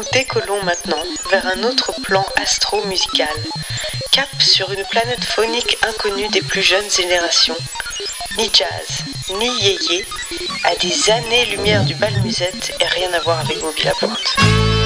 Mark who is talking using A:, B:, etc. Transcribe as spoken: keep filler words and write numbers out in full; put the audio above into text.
A: Nous décollons maintenant vers un autre plan astro-musical. Cap sur une planète phonique inconnue des plus jeunes générations. Ni jazz, ni yéyé, à des années-lumière du bal musette et rien à voir avec Bobby Lapointe.